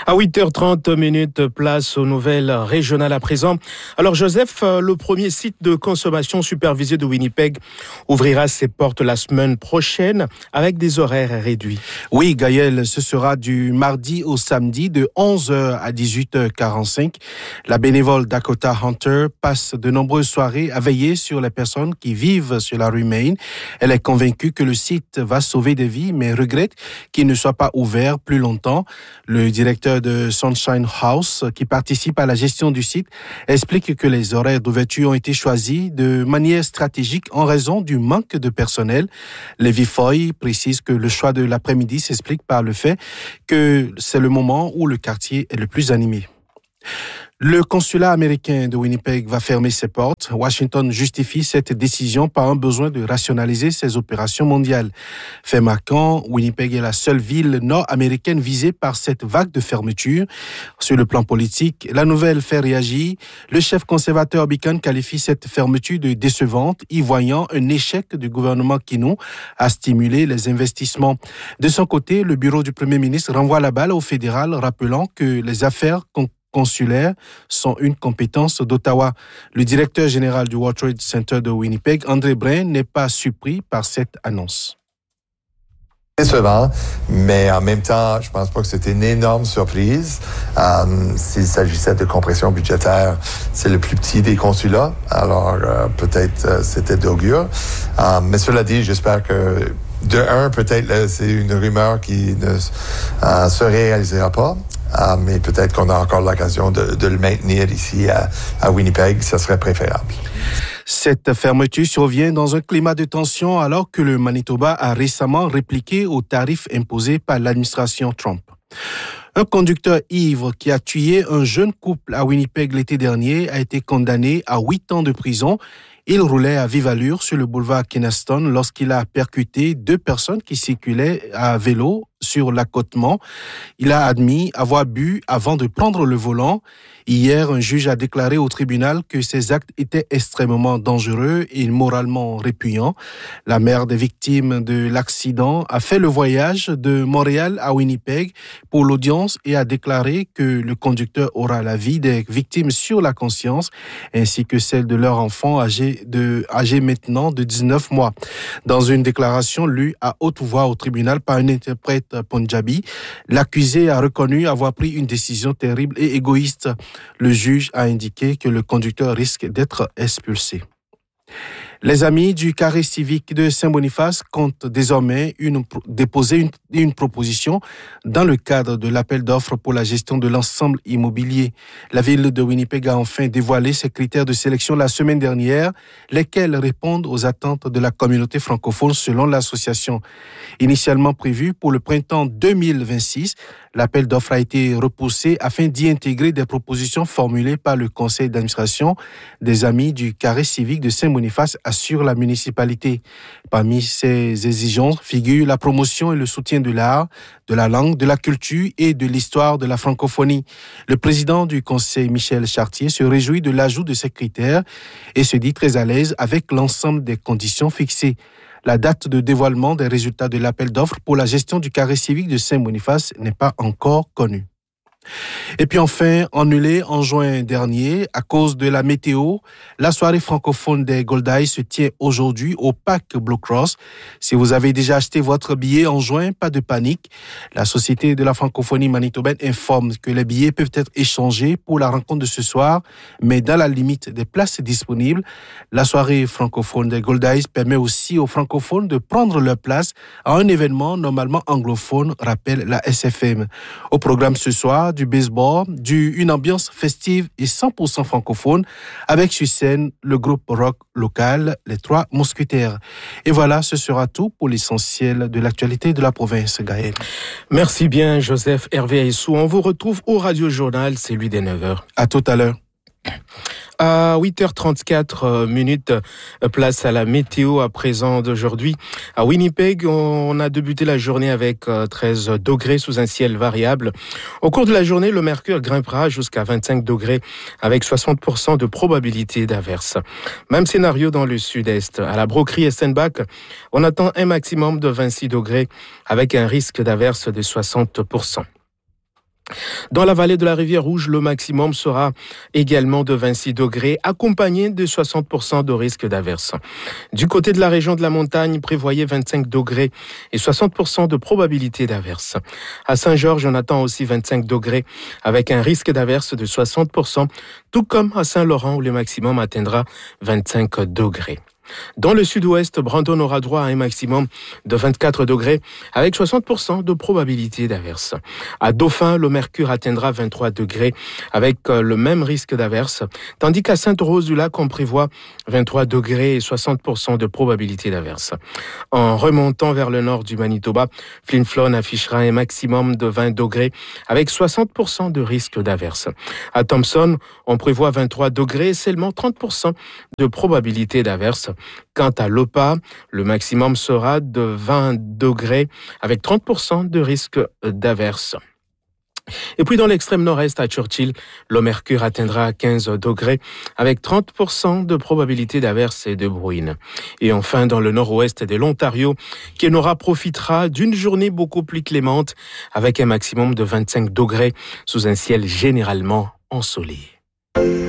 À 8h30, place aux nouvelles régionales à présent. Alors Joseph, le premier site de consommation supervisé de Winnipeg ouvrira ses portes la semaine prochaine avec des horaires réduits. Oui, Gaël, ce sera du mardi au samedi de 11h à 18h45. La bénévole Dakota Hunter passe de nombreuses soirées à veiller sur les personnes qui vivent sur la rue Main. Elle est convaincue que le site va sauver des vies, mais regrette qu'il ne soit pas ouvert plus longtemps. Le directeur de Sunshine House, qui participe à la gestion du site, explique que les horaires d'ouverture ont été choisis de manière stratégique en raison du manque de personnel. Levi Foy précise que le choix de l'après-midi s'explique par le fait que c'est le moment où le quartier est le plus animé. Le consulat américain de Winnipeg va fermer ses portes. Washington justifie cette décision par un besoin de rationaliser ses opérations mondiales. Fait marquant, Winnipeg est la seule ville nord-américaine visée par cette vague de fermeture. Sur le plan politique, la nouvelle fait réagir. Le chef conservateur Bican qualifie cette fermeture de décevante, y voyant un échec du gouvernement Quinault à stimuler les investissements. De son côté, le bureau du Premier ministre renvoie la balle au fédéral, rappelant que les affaires consulaires sont une compétence d'Ottawa. Le directeur général du World Trade Center de Winnipeg, André Brun, n'est pas surpris par cette annonce. Décevant, mais en même temps, je pense pas que c'était une énorme surprise. S'il s'agissait de compression budgétaire, c'est le plus petit des consulats, alors peut-être c'était d'augure. Mais cela dit, j'espère que peut-être c'est une rumeur qui ne se réalisera pas. Mais peut-être qu'on a encore l'occasion de le maintenir ici à Winnipeg, ça serait préférable. Cette fermeture survient dans un climat de tension alors que le Manitoba a récemment répliqué aux tarifs imposés par l'administration Trump. Un conducteur ivre qui a tué un jeune couple à Winnipeg l'été dernier a été condamné à 8 ans de prison. Il roulait à vive allure sur le boulevard Kenaston lorsqu'il a percuté 2 personnes qui circulaient à vélo sur l'accotement. Il a admis avoir bu avant de prendre le volant. Hier, un juge a déclaré au tribunal que ces actes étaient extrêmement dangereux et moralement répugnants. La mère des victimes de l'accident a fait le voyage de Montréal à Winnipeg pour l'audience et a déclaré que le conducteur aura la vie des victimes sur la conscience ainsi que celle de leur enfant âgé maintenant de 19 mois. Dans une déclaration lue à haute voix au tribunal par un interprète punjabi, l'accusé a reconnu avoir pris une décision terrible et égoïste. Le juge a indiqué que le conducteur risque d'être expulsé. Les amis du carré civique de Saint-Boniface comptent désormais déposer une proposition dans le cadre de l'appel d'offres pour la gestion de l'ensemble immobilier. La ville de Winnipeg a enfin dévoilé ses critères de sélection la semaine dernière, lesquels répondent aux attentes de la communauté francophone selon l'association. Initialement prévu pour le printemps 2026, l'appel d'offres a été repoussé afin d'y intégrer des propositions formulées par le conseil d'administration des amis du carré civique de Saint-Boniface, assure la municipalité. Parmi ces exigences figurent la promotion et le soutien de l'art, de la langue, de la culture et de l'histoire de la francophonie. Le président du conseil, Michel Chartier, se réjouit de l'ajout de ces critères et se dit très à l'aise avec l'ensemble des conditions fixées. La date de dévoilement des résultats de l'appel d'offres pour la gestion du carré civique de Saint-Boniface n'est pas encore connue. Et puis enfin, annulé en juin dernier à cause de la météo, la soirée francophone des Goldeyes se tient aujourd'hui au parc Blue Cross. Si vous avez déjà acheté votre billet en juin, pas de panique. La Société de la francophonie manitobaine informe que les billets peuvent être échangés pour la rencontre de ce soir, mais dans la limite des places disponibles. La soirée francophone des Goldeyes permet aussi aux francophones de prendre leur place à un événement normalement anglophone, rappelle la SFM. Au programme ce soir, du baseball, une ambiance festive et 100% francophone, avec sur scène le groupe rock local, les Trois Mousquetaires. Et voilà, ce sera tout pour l'essentiel de l'actualité de la province, Gaël. Merci bien, Joseph Hervé Aissou. On vous retrouve au Radio Journal, c'est lui des 9h. À tout à l'heure. À 8h34, place à la météo à présent d'aujourd'hui. À Winnipeg, on a débuté la journée avec 13 degrés sous un ciel variable. Au cours de la journée, le mercure grimpera jusqu'à 25 degrés avec 60% de probabilité d'averse. Même scénario dans le sud-est. À la Broquerie et Stenbach, on attend un maximum de 26 degrés avec un risque d'averse de 60%. Dans la vallée de la rivière Rouge, le maximum sera également de 26 degrés, accompagné de 60% de risque d'averse. Du côté de la région de la montagne, prévoyez 25 degrés et 60% de probabilité d'averse. À Saint-Georges, on attend aussi 25 degrés avec un risque d'averse de 60%, tout comme à Saint-Laurent où le maximum atteindra 25 degrés. Dans le sud-ouest, Brandon aura droit à un maximum de 24 degrés avec 60% de probabilité d'averse. À Dauphin, le mercure atteindra 23 degrés avec le même risque d'averse, tandis qu'à Sainte-Rose-du-Lac, on prévoit 23 degrés et 60% de probabilité d'averse. En remontant vers le nord du Manitoba, Flin Flon affichera un maximum de 20 degrés avec 60% de risque d'averse. À Thompson, on prévoit 23 degrés et seulement 30% de probabilité d'averse. Quant à l'OPA, le maximum sera de 20 degrés avec 30% de risque d'averse. Et puis dans l'extrême nord-est à Churchill, le mercure atteindra 15 degrés avec 30% de probabilité d'averse et de bruine. Et enfin dans le nord-ouest de l'Ontario, Kenora profitera d'une journée beaucoup plus clémente avec un maximum de 25 degrés sous un ciel généralement ensoleillé.